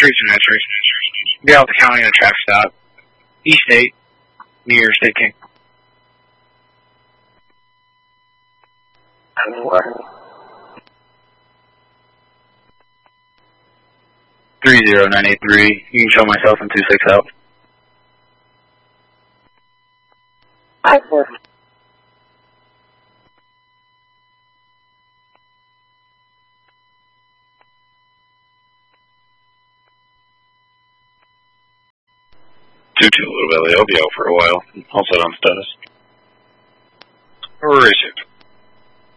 3-2-9-3. Get out the county on a track stop. East 8, near State King. 30983. You can show myself in 26 out. 5-4. Little belly. I'll be out for a while. I'll set on status. Where is it?